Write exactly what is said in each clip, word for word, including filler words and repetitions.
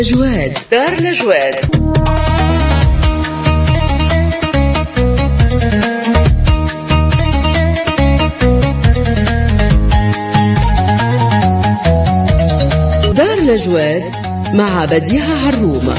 جواد دار الجواد. دار الجواد مع بديعة عرومة.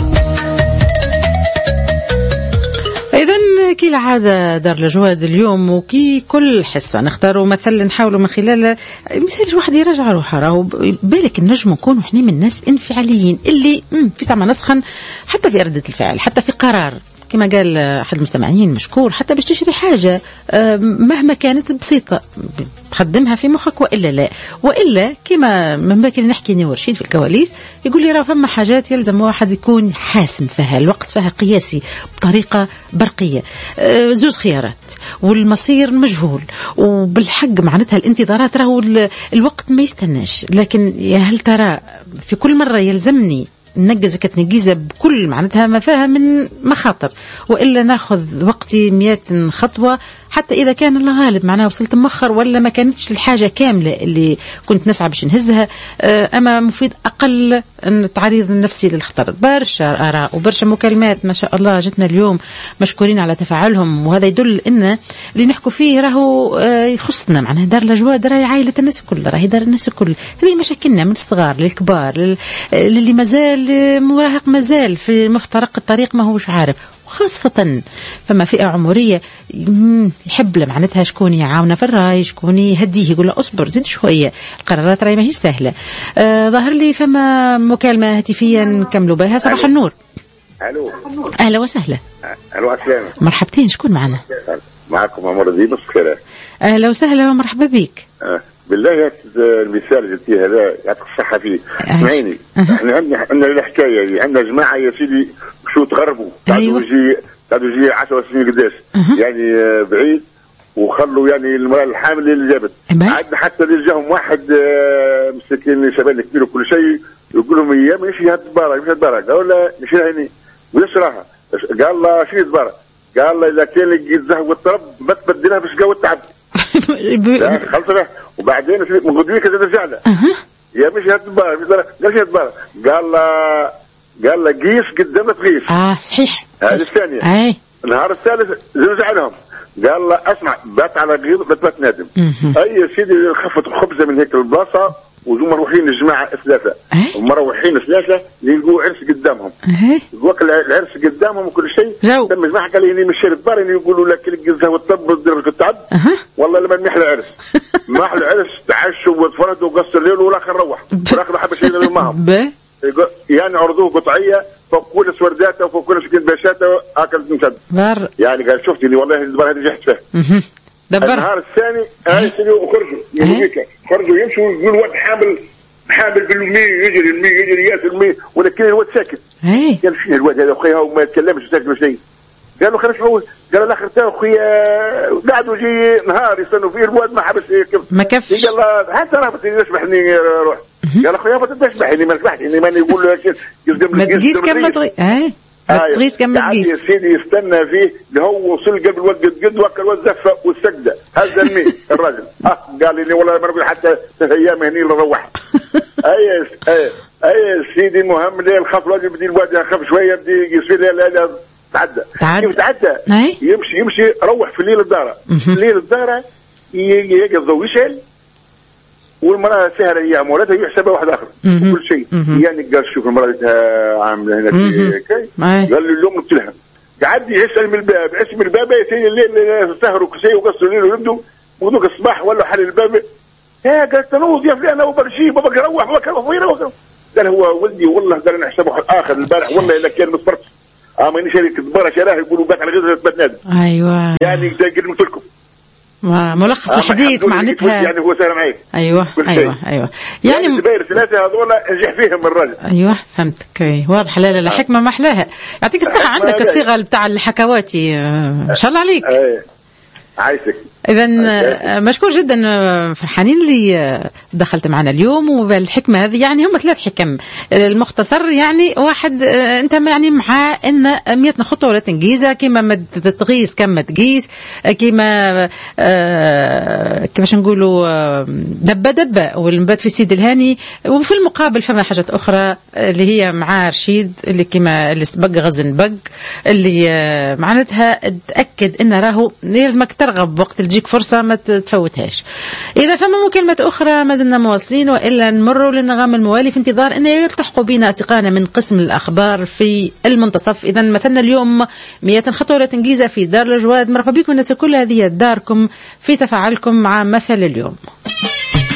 إذن كي العادة دار الجواد اليوم وكي كل حصة نختاروا مثل نحاولوا من خلاله مثال الواحد يرجع روحه. راهو بالك النجم نكونوا احنا من الناس انفعاليين اللي في ساعة ما نسخن حتى في ردة الفعل، حتى في قرار كما قال أحد المستمعين مشكور، حتى باش تشري حاجة مهما كانت بسيطة تخدمها في مخك وإلا لا. وإلا كما من بكري نحكي ني ورشيد في الكواليس يقول لي راه فما حاجات يلزم واحد يكون حاسم فيها، الوقت فيها قياسي بطريقة برقية، زوز خيارات والمصير مجهول، وبالحق معناتها الانتظارات راهو الوقت ما يستناش. لكن يا هل ترى في كل مرة يلزمني ننجز كتنجيزة بكل معناتها ما فيها من مخاطر، وإلا ناخذ وقتي مئة خطوة حتى إذا كان الله غالب معناها وصلت مؤخر ولا ما كانتش الحاجة كاملة اللي كنت نسعى باش نهزها. أما مفيد أقل التعريض النفسي للخطر. برشا آراء وبرشا مكالمات ما شاء الله جتنا اليوم، مشكورين على تفاعلهم، وهذا يدل إن اللي نحكوا فيه راهو يخصنا. معناها دار الجواد راهي عائلة الناس الكل، راهي دار الناس الكل. هذه مشاكلنا من الصغار للكبار، للي مازال مراهق مازال في مفترق الطريق ما هوش عارف، خاصة فما فئة عمرية يحب له معناتها شكون يعاونه في الراي، شكون يهديه يقول له أصبر زيد شوية، القرارات راهي ماهيش سهلة. آه ظهر لي فما مكالمة هاتفية نكملوا بها. صباح النور. الو أهلا وسهلا. الو السلام. مرحبتين، شكون معنا؟ معكم عمر الدين الصخيرة. أهلا وسهلا ومرحبا بك. أه. بالله المثال اللي جبتيه هذا يعطيك الصحة فيه. اسمعيني احنا عندنا عندنا الحكاية دي، عندنا جماعة يا سيدي شو تغربوا تعدوا يجي تعدوا يجي عشر سنين قداش يعني بعيد، وخلوا يعني المرأة الحامل اللي جابت. عندنا حتى اللي جاهم واحد مسكين شباب كبير وكل شيء يقول لهم اياه ماشي هاد البارة مش هاد البارة، قالوا له نشيلها هني ويش راها؟ قال له شيل البارة، قال له اذا كان لقيت الزهو والطرب ما تبدلها باش جو التعب. خلصنا وبعدين من غدوه كذا رجع له يا مش هاد البارة مش قال هاد البارة، قال له قال له قيس قدام تقيس. اه صحيح. هذه الثانية. اي النهار الثالث رجع لهم قال له اسمع بات على غيظ بات نادم. اي يا سيدي خفت خبزه من هيك البلاصه وزوم مروحين الجماعه ثلاثه ومروحين ثلاثه يلقوا عرس قدامهم. وقت العرس قدامهم وكل شيء تم الجماعه قال لي من الشارع البارين يقولوا لك القزه والطب والدرب التعب والله لما نحلى العرس ما احلى العرس تعشوا وتفردوا وقصوا الليل والاخر روح والاخر حب شيء معهم يعني عرضوه قطعيه فوق كل سورداته وفوق كل سكين باشاته اكلت مشد يعني قال شفتي لي والله الدبر هذه نجحت فيه. النهار الثاني هاي سيدوا خرجوا من خرجوا يمشوا يقول الواد حامل حامل بالمي يجري المي يجري ياسر المي ولكن الواد ساكت. قال فيه الواد هذا اخويا وما يتكلمش ساكت ولا شيء. قالوا خلينا نشوفوا قال الاخر تاع اخويا قعدوا يجي نهار يستنوا فيه الواد ما حبس ما كفش. قال له حتى راه تشبحني روح. قال اخويا ما تشبحني ما تشبحني ماني يقول له ما تقيس كم ما تغيس اي ما تقيس كم ما تقيس. يا سيدي يستنى فيه اللي هو وصل قبل الواد قد قد وكل الواد زفه والسجده هذا المين الراجل اه قال لي والله ما نروح حتى ايام هني نروح. اي اي اي سيدي المهم اللي الخف الواد يبدي الواد يخف شويه يبدي يصير لا تعدى كيف تعدى يمشي يمشي روح في الليل الدارة الليل الدارة يجي الضوء يشعل والمرأة سهرة هي مولاتها يحسبها واحد آخر كل شيء يعني قال شوف المرأة عاملة هنا كي قال له اليوم قلت لها قعد يسأل من الباب اسم الباب يسأل الليل سهروا كسي وقصوا الليل ويبدوا وغدوك الصباح ولا حل الباب ها قال تنوض يا فلان أبو برشي بابا يروح بابا يروح قال هو ولدي والله قال أنا أحسبه واحد آخر البارح والله إذا كان مصبرت اه ما نشارك الدبارة شراه يقولوا بات على غير بات نادم. ايوه يعني زي قلت لكم ملخص آه الحديث معناتها يعني هو سهل معي. ايوه ايوه ايوه يعني الزباير الثلاثه هذول نجح فيهم الراجل. ايوه فهمتك. اي واضح. لا لا لا حكمه ما احلاها. يعطيك الصحه. عندك الصيغه بتاع الحكواتي ما شاء الله عليك. اي عايشك. إذا مشكور جدا، فرحانين اللي دخلت معنا اليوم. وبالحكمة هذه يعني هم ثلاث حكم المختصر. يعني واحد أنت يعني مع أن ميتنا خطوة ولا تنجيزة، كيما ما تغيس كم ما تقيس، كيما آه كيفاش نقولوا دبة دبة والمبات في سيد الهاني. وفي المقابل فما حاجات أخرى اللي هي مع رشيد اللي كيما اللي سبق غزن بق اللي آه معناتها تأكد أن راهو لازمك ترغب وقت تجيك فرصة ما تفوتهاش. إذا فما مكالمة أخرى ما زلنا مواصلين، وإلا نمروا للنغام الموالي في انتظار أن يلتحقوا بنا أصدقائنا من قسم الأخبار في المنتصف. إذا مثلنا اليوم مئة خطوة ولا تنجيزة في دار الجواد. مرحبا بكم الناس كل هذه داركم في تفاعلكم مع مثل اليوم.